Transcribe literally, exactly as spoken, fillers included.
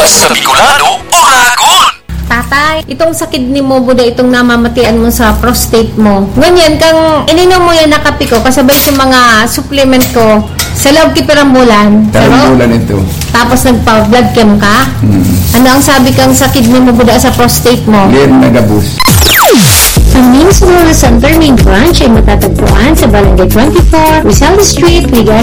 sa Bicolano, Oragon. Tatay, itong sakit ni mo, buda itong namamatian mo sa prostate mo. Ngunyan, kang ininom mo yan na kape ko, kasabay sa mga supplement ko, sa loob kipirang bulan. Karang bulan ito. Tapos nagpa-blood chem ka? Hmm. Ano ang sabi kang sakit ni mo, buda sa prostate mo? Yan, nagabus. Ang Minnesota Center main branch ay matatagpuan sa Barangay twenty-four, Rizal Street, Ligas